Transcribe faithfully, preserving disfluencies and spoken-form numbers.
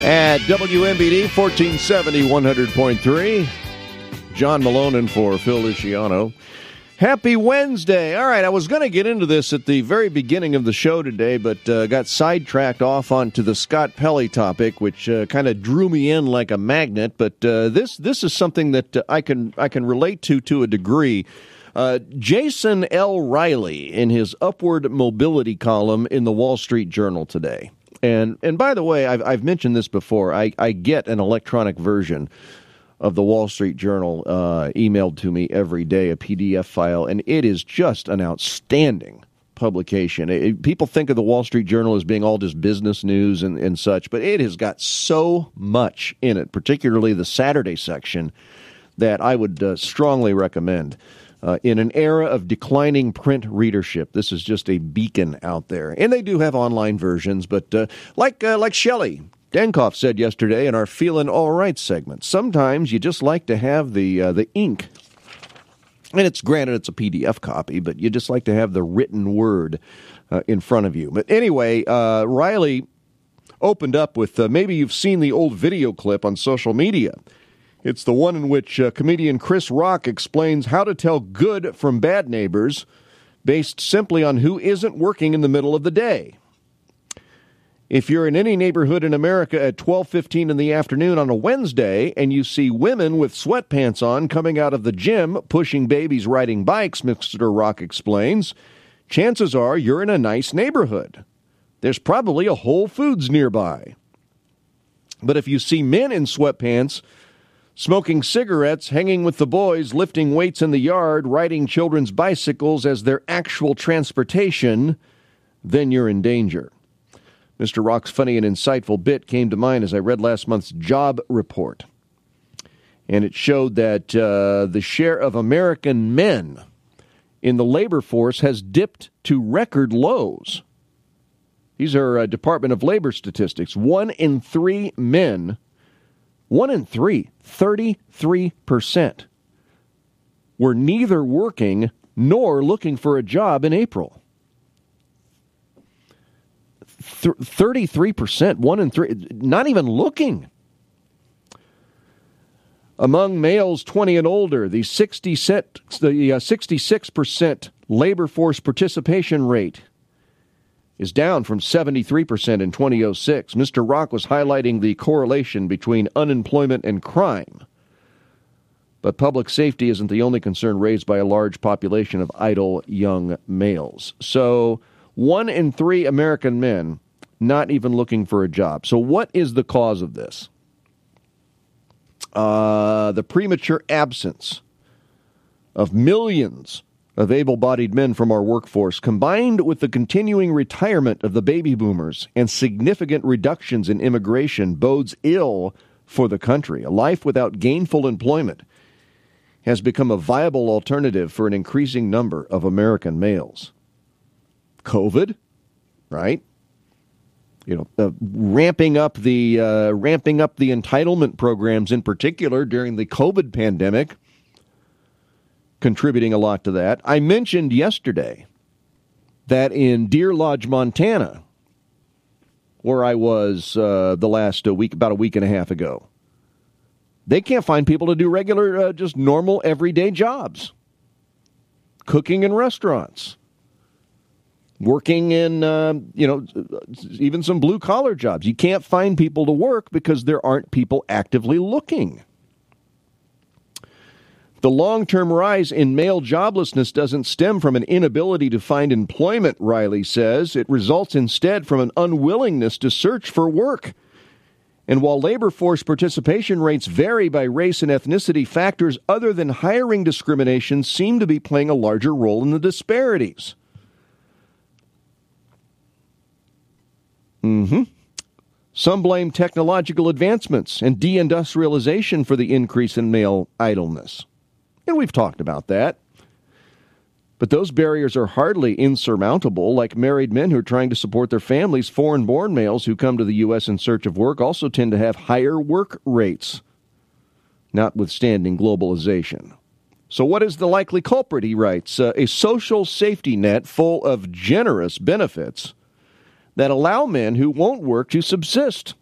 At W M B D fourteen seventy, one hundred point three, John Malone in for Phil Luciano. Happy Wednesday. All right, I was going to get into this at the very beginning of the show today, but uh, got sidetracked off onto the Scott Pelley topic, which uh, kind of drew me in like a magnet. But uh, this this is something that uh, I can I can relate to to a degree. Uh, Jason L. Riley in his Upward Mobility column in the Wall Street Journal today. And and by the way, I've, I've mentioned this before. I, I get an electronic version of the Wall Street Journal uh, emailed to me every day, a P D F file, and it is just an outstanding publication. It, people think of the Wall Street Journal as being all just business news and, and such, but it has got so much in it, particularly the Saturday section, that I would uh, strongly recommend. Uh, in an era of declining print readership, this is just a beacon out there. And they do have online versions, but uh, like uh, like Shelley Dankoff said yesterday in our Feelin' All Right segment, sometimes you just like to have the uh, the ink. And it's granted it's a P D F copy, but you just like to have the written word uh, in front of you. But anyway, uh, Riley opened up with, uh, maybe you've seen the old video clip on social media. It's the one in which uh, comedian Chris Rock explains how to tell good from bad neighbors based simply on who isn't working in the middle of the day. If you're in any neighborhood in America at twelve fifteen in the afternoon on a Wednesday and you see women with sweatpants on coming out of the gym pushing babies riding bikes, Mister Rock explains, chances are you're in a nice neighborhood. There's probably a Whole Foods nearby. But if you see men in sweatpants smoking cigarettes, hanging with the boys, lifting weights in the yard, riding children's bicycles as their actual transportation, then you're in danger. Mister Rock's funny and insightful bit came to mind as I read last month's job report. And it showed that uh, the share of American men in the labor force has dipped to record lows. These are uh, Department of Labor statistics. One in three men One in three, thirty-three percent, were neither working nor looking for a job in April. Th- thirty-three percent, one in three, not even looking. Among males twenty and older, the, sixty cent, the uh, sixty-six percent labor force participation rate is down from seventy-three percent in two thousand six. Mister Rock was highlighting the correlation between unemployment and crime. But public safety isn't the only concern raised by a large population of idle young males. So one in three American men not even looking for a job. So what is the cause of this? Uh, the premature absence of millions of able-bodied men from our workforce, combined with the continuing retirement of the baby boomers and significant reductions in immigration, bodes ill for the country. A life without gainful employment has become a viable alternative for an increasing number of American males. COVID, right? You know, uh, ramping up the uh, ramping up the entitlement programs in particular during the COVID pandemic, contributing a lot to that. I mentioned yesterday that in Deer Lodge, Montana, where I was uh, the last uh, week, about a week and a half ago, they can't find people to do regular, uh, just normal, everyday jobs. Cooking in restaurants. Working in, uh, you know, even some blue-collar jobs. You can't find people to work because there aren't people actively looking. The long-term rise in male joblessness doesn't stem from an inability to find employment, Riley says. It results instead from an unwillingness to search for work. And while labor force participation rates vary by race and ethnicity, factors other than hiring discrimination seem to be playing a larger role in the disparities. Mm-hmm. Some blame technological advancements and deindustrialization for the increase in male idleness. And we've talked about that. But those barriers are hardly insurmountable. Like married men who are trying to support their families, foreign-born males who come to the U S in search of work also tend to have higher work rates, notwithstanding globalization. So what is the likely culprit, he writes? Uh, a social safety net full of generous benefits that allow men who won't work to subsist.